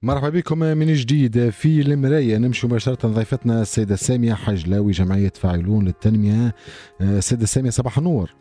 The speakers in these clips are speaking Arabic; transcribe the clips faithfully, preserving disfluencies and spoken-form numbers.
مرحبا بكم من جديد في المراية. نمشي مباشرة ضيفتنا السيدة سامية حجلاوي جمعية فاعلون للتنمية. السيدة سامية صباح النور.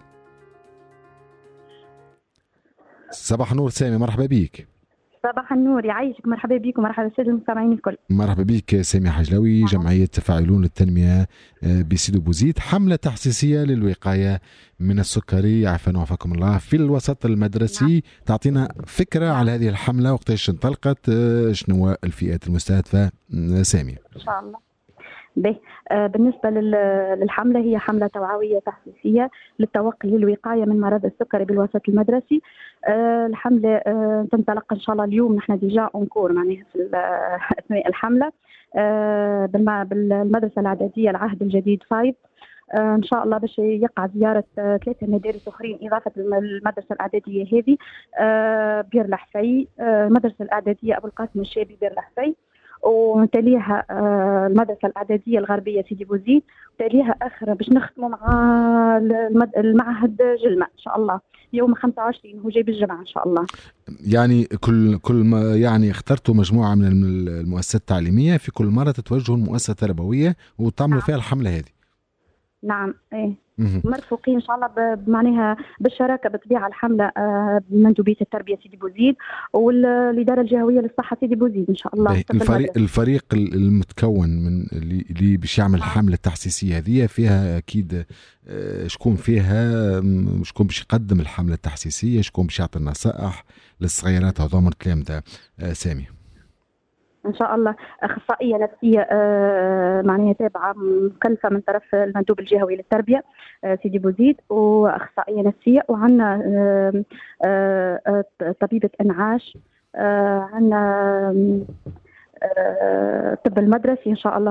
صباح النور سامية، مرحبا بك. صباح النور، يعيشك. مرحبا بكم، مرحبا بالساده المستمعين الكل. مرحبا بك سامية حجلاوي جمعية فاعلون للتنمية بسيدي بوزيد. حملة تحسيسية للوقاية من السكري عافانا وعافاكم الله في الوسط المدرسي. نعم. تعطينا فكرة نعم. على هذه الحملة، وقتاش انطلقت، شنو الفئات المستهدفة؟ سامية ان شاء الله. به آه بالنسبة للحملة، هي حملة توعوية تحسيسية للتوقي للوقاية من مرض السكري بالوسط المدرسي. آه الحملة آه تنطلق إن شاء الله اليوم. نحن ديجا أونكور معناها في أثناء الحملة آه بالمدرسة الإعدادية العهد الجديد فايف. آه ان شاء الله باش يقع زياره آه ثلاثه مدارس اخرين اضافه المدرسه الاعداديه هذه. آه بير الحفي، آه المدرسه الاعداديه ابو القاسم الشابي بير الحفي، وتليها آه المدرسه الاعداديه الغربيه سيدي بوزيد، وتليها اخر باش نختموا مع المعهد جلمه ان شاء الله يوم خمسة وعشرين، هو جاي بالجمعه ان شاء الله. يعني كل كل ما يعني اخترتوا مجموعه من المؤسسات التعليميه، في كل مره تتوجهوا المؤسسه التربويه وتعملوا نعم. فيها الحمله هذه. نعم ايه مرفوقين ان شاء الله معناها بالشراكه بطبيعه الحمله بمندوبيه التربيه سيدي بوزيد والاداره الجهويه للصحه سيدي بوزيد ان شاء الله. الفريق الفريق المتكون من اللي باش يعمل الحمله التحسيسيه هذه فيها اكيد شكون فيها، شكون باش يقدم الحمله التحسيسيه، شكون باش يعطي النصائح للصغيرات هذوما التلامذه. سامي ان شاء الله اخصائيه نفسيه آه معناها تابعه مكلفه من طرف المندوب الجهوي للتربيه آه سيدي بوزيد، واخصائيه نفسيه، وعندنا آه آه طبيبه انعاش، آه عندنا آه طب المدرسي ان شاء الله.